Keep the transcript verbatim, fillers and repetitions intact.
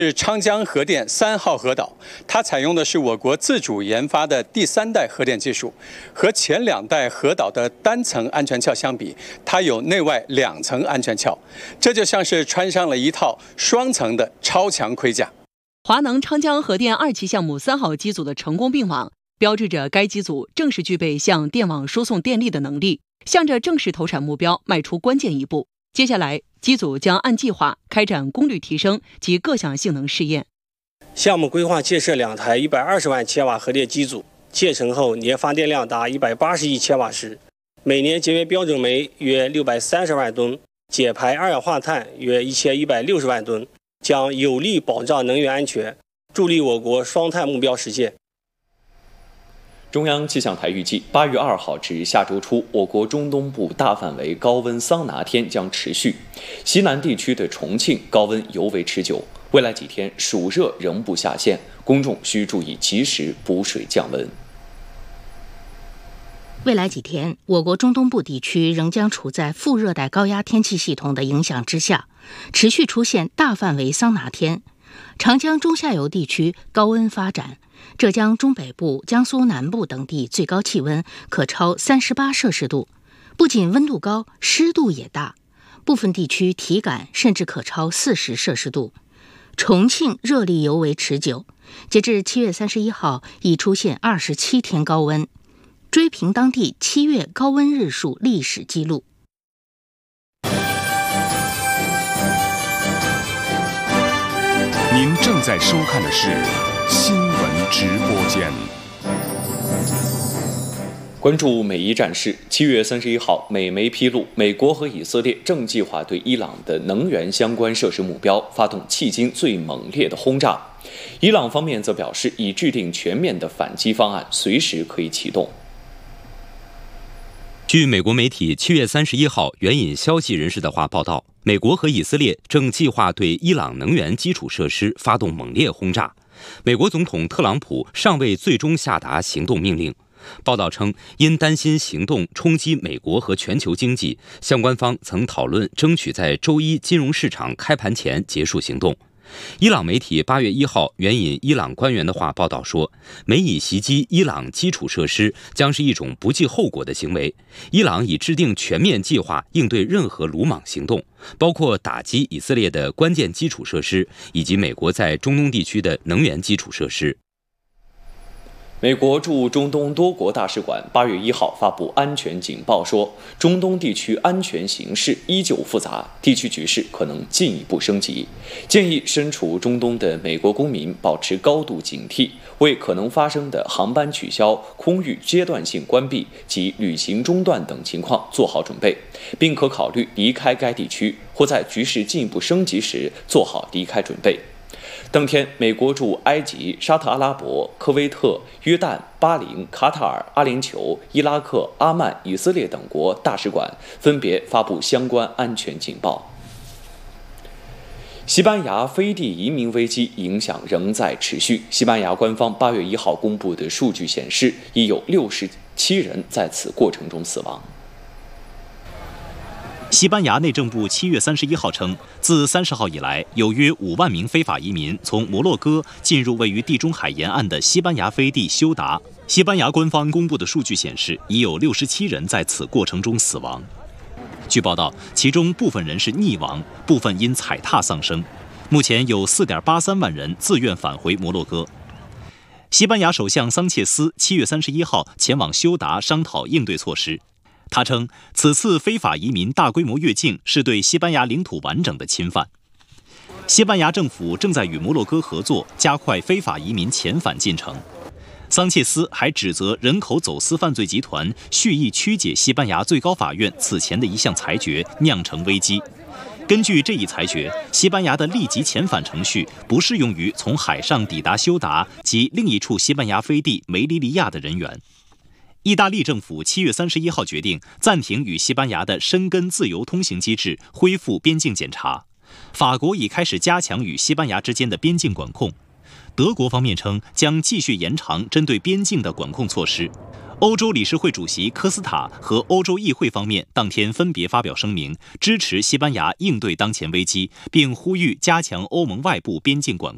是昌江核电三号核岛，它采用的是我国自主研发的第三代核电技术，和前两代核岛的单层安全壳相比，它有内外两层安全壳，这就像是穿上了一套双层的超强盔甲。 华能昌江核电二期项目三号机组的成功并网，标志着该机组正式具备向电网输送电力的能力，向着正式投产目标迈出关键一步。接下来，机组将按计划开展功率提升及各项性能试验。 项目规划建设两台一百二十万千瓦核电机组，建成后年发电量达一百八十亿千瓦时，每年节约标准煤约六百三十万吨，减排二氧化碳约一千一百六十万吨，将有力保障能源安全，助力我国双碳目标实现。 中央气象台预计，八月二号至下周初，我国中东部大范围高温桑拿天将持续，西南地区的重庆高温尤为持久。未来几天暑热仍不下线，公众需注意及时补水降温。 未来几天，我国中东部地区仍将处在副热带高压天气系统的影响之下，持续出现大范围桑拿天。长江中下游地区高温发展，浙江中北部、江苏南部等地最高气温可超三十八摄氏度，不仅温度高，湿度也大，部分地区体感甚至可超四十摄氏度。重庆热力尤为持久，截至七月三十一号，已出现二十七天高温，追平当地七月高温日数历史记录。 您正在收看的是新闻直播间。 关注美伊战事，七月三十一号，美媒披露，美国和以色列正计划对伊朗的能源相关设施目标发动迄今最猛烈的轰炸。伊朗方面则表示，已制定全面的反击方案，随时可以启动。 据美国媒体七月三十一号援引消息人士的话报道，美国和以色列正计划对伊朗能源基础设施发动猛烈轰炸。美国总统特朗普尚未最终下达行动命令。报道称，因担心行动冲击美国和全球经济，相关方曾讨论争取在周一金融市场开盘前结束行动。伊朗媒体八月一号援引伊朗官员的话报道说，美以袭击伊朗基础设施将是一种不计后果的行为。伊朗已制定全面计划应对任何鲁莽行动，包括打击以色列的关键基础设施，以及美国在中东地区的能源基础设施。 美国驻中东多国大使馆八月一号发布安全警报说，中东地区安全形势依旧复杂，地区局势可能进一步升级，建议身处中东的美国公民保持高度警惕，为可能发生的航班取消、空域阶段性关闭及旅行中断等情况做好准备，并可考虑离开该地区，或在局势进一步升级时做好离开准备。当天，美国驻埃及、沙特阿拉伯、科威特、约旦、巴林、卡塔尔、阿联酋、伊拉克、阿曼、以色列等国大使馆分别发布相关安全警报。西班牙飞地移民危机影响仍在持续。西班牙官方八月一号公布的数据显示，已有六十七人在此过程中死亡。 西班牙内政部七月三十一号称，自三十号以来，有约五万名非法移民从摩洛哥进入位于地中海沿岸的西班牙飞地休达。西班牙官方公布的数据显示，已有六十七人在此过程中死亡。据报道，其中部分人是溺亡，部分因踩踏丧生。目前有 四点八三万人自愿返回摩洛哥。西班牙首相桑切斯七月三十一号前往休达商讨应对措施。他称，此次非法移民大规模越境是对西班牙领土完整的侵犯。西班牙政府正在与摩洛哥合作，加快非法移民遣返进程。桑切斯还指责人口走私犯罪集团蓄意曲解西班牙最高法院此前的一项裁决，酿成危机。根据这一裁决，西班牙的立即遣返程序不适用于从海上抵达休达及另一处西班牙飞地梅利利亚的人员。意大利政府七月三十一号决定暂停与西班牙的申根自由通行机制，恢复边境检查。法国已开始加强与西班牙之间的边境管控。德国方面称将继续延长针对边境的管控措施。欧洲理事会主席科斯塔和欧洲议会方面当天分别发表声明，支持西班牙应对当前危机，并呼吁加强欧盟外部边境管控。